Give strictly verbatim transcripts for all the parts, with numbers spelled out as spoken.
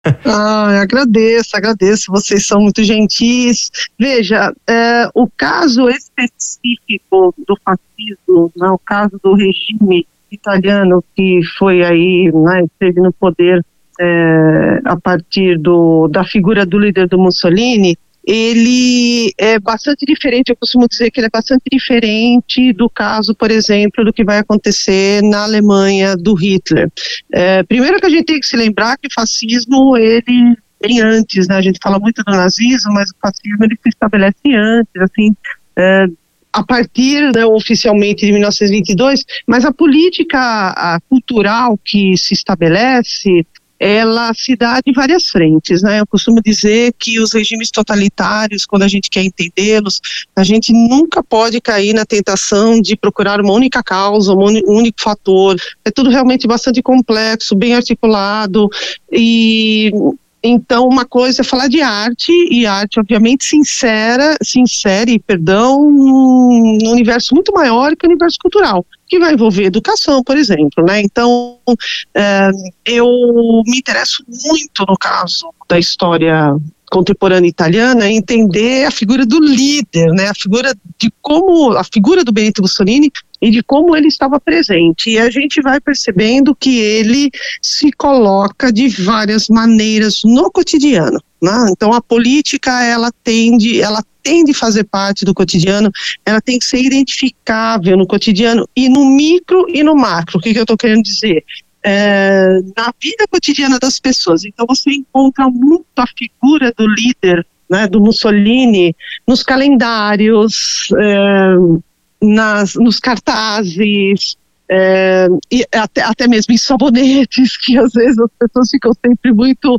Ah, agradeço, agradeço, vocês são muito gentis. Veja, é, o caso específico do fascismo, né, o caso do regime italiano que foi aí, né, esteve no poder é, a partir do, da figura do líder do Mussolini, ele é bastante diferente, eu costumo dizer que ele é bastante diferente do caso, por exemplo, do que vai acontecer na Alemanha do Hitler. É, primeiro que a gente tem que se lembrar que o fascismo, ele vem antes, né? A gente fala muito do nazismo, mas o fascismo ele se estabelece antes, assim, é, a partir, né, oficialmente de mil novecentos e vinte e dois, mas a política a, cultural que se estabelece, ela se dá de várias frentes, né? Eu costumo dizer que os regimes totalitários, quando a gente quer entendê-los, a gente nunca pode cair na tentação de procurar uma única causa, um único fator. É tudo realmente bastante complexo, bem articulado, e então uma coisa é falar de arte, e arte obviamente se insere, se insere, perdão, num universo muito maior que o universo cultural, que vai envolver educação, por exemplo, né? Então, é, eu me interesso muito no caso da história contemporânea italiana, entender a figura do líder, né? A figura de como, a figura do Benito Mussolini e de como ele estava presente. E a gente vai percebendo que ele se coloca de várias maneiras no cotidiano, né? Então, a política, ela tende, ela tem de fazer parte do cotidiano, ela tem que ser identificável no cotidiano e no micro e no macro. O que, que eu estou querendo dizer? É, na vida cotidiana das pessoas. Então você encontra muito a figura do líder, né, do Mussolini, nos calendários, é, nas, nos cartazes, É, e até, até mesmo em sabonetes, que às vezes as pessoas ficam sempre muito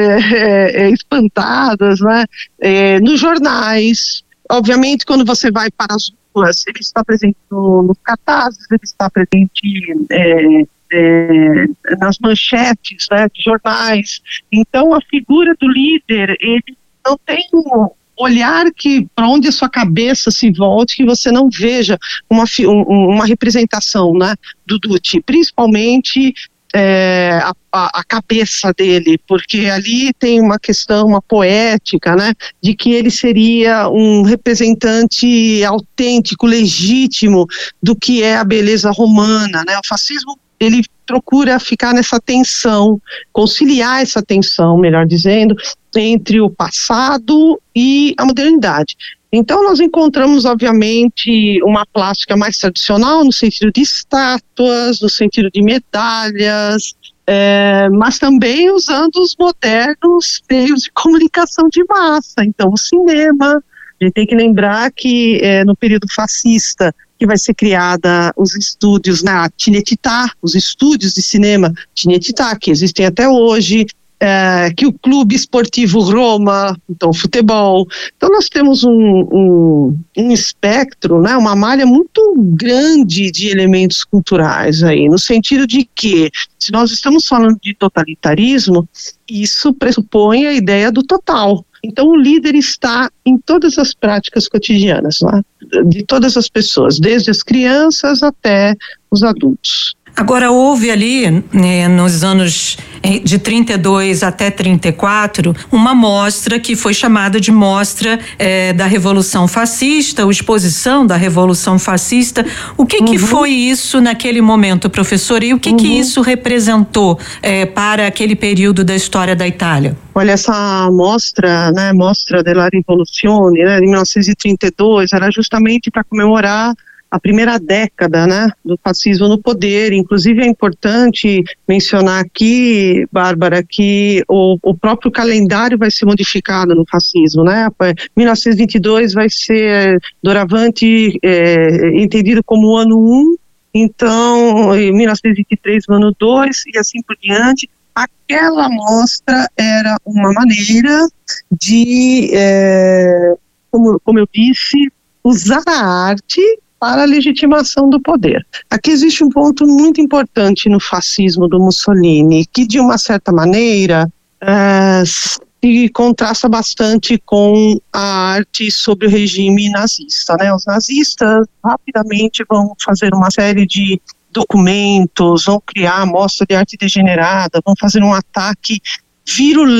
é, é, espantadas, né? É, nos jornais, obviamente quando você vai para as ruas, ele está presente no, nos cartazes, ele está presente é, é, nas manchetes, né, de jornais. Então a figura do líder, ele não tem um olhar que para onde a sua cabeça se volte, que você não veja uma, um, uma representação, né, do Duce, principalmente é, a, a, a cabeça dele, porque ali tem uma questão, uma poética, né, de que ele seria um representante autêntico, legítimo do que é a beleza romana, né? O fascismo, ele procura ficar nessa tensão, conciliar essa tensão, melhor dizendo, entre o passado e a modernidade. Então nós encontramos, obviamente, uma plástica mais tradicional, no sentido de estátuas, no sentido de medalhas, é, mas também usando os modernos meios de comunicação de massa. Então o cinema, a gente tem que lembrar que é, no período fascista, que vai ser criada os estúdios na Cinecittà, os estúdios de cinema Cinecittà, que existem até hoje, é, que o Clube Esportivo Roma, então futebol. Então nós temos um, um, um espectro, né, uma malha muito grande de elementos culturais aí, no sentido de que, se nós estamos falando de totalitarismo, isso pressupõe a ideia do total. Então o líder está em todas as práticas cotidianas, né, de todas as pessoas, desde as crianças até os adultos. Agora, houve ali, né, nos anos de trinta e dois até trinta e quatro, uma mostra que foi chamada de Mostra eh, da Revolução Fascista, ou Exposição da Revolução Fascista. O que, uhum. que foi isso naquele momento, professor? E o que, uhum. que isso representou eh, para aquele período da história da Itália? Olha, essa mostra, né, Mostra della Rivoluzione, né, de mil novecentos e trinta e dois, era justamente para comemorar a primeira década, né, do fascismo no poder. Inclusive é importante mencionar aqui, Bárbara, que o, o próprio calendário vai ser modificado no fascismo, né? mil novecentos e vinte e dois vai ser doravante é, entendido como o ano um, então em mil novecentos e vinte e três o ano dois e assim por diante. Aquela mostra era uma maneira de, é, como, como eu disse, usar a arte para a legitimação do poder. Aqui existe um ponto muito importante no fascismo do Mussolini, que de uma certa maneira é, se contrasta bastante com a arte sobre o regime nazista, né? Os nazistas rapidamente vão fazer uma série de documentos, vão criar mostra de arte degenerada, vão fazer um ataque virulento